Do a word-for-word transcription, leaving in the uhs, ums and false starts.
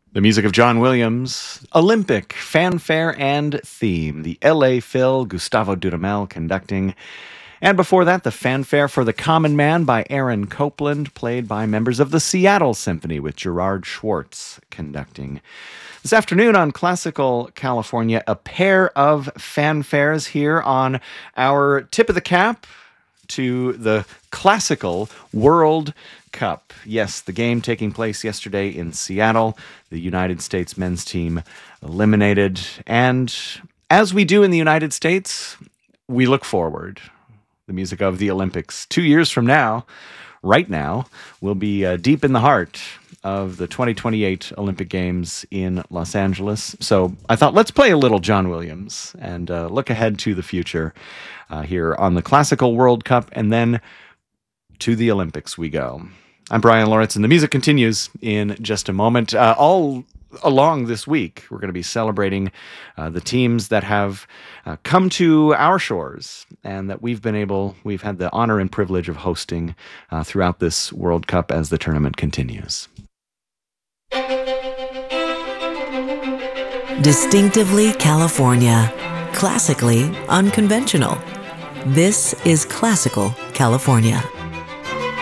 The music of John Williams, Olympic fanfare and theme. The L A Phil, Gustavo Dudamel conducting. And before that, the fanfare for the Common Man by Aaron Copland, played by members of the Seattle Symphony with Gerard Schwartz conducting. This afternoon on Classical California, a pair of fanfares here on our tip of the cap to the Classical World Cup. Yes, the game taking place yesterday in Seattle. The United States men's team eliminated. And as we do in the United States, we look forward. The music of the Olympics. Two years from now, right now, we'll be uh, deep in the heart of the twenty twenty-eight Olympic Games in Los Angeles. So I thought, let's play a little John Williams and uh, look ahead to the future uh, here on the Classical World Cup, and then to the Olympics we go. I'm Brian Lawrence, and the music continues in just a moment. Uh, all along this week, we're going to be celebrating uh, the teams that have uh, come to our shores and that we've been able, we've had the honor and privilege of hosting uh, throughout this World Cup as the tournament continues. Distinctively California, classically unconventional. This is Classical California.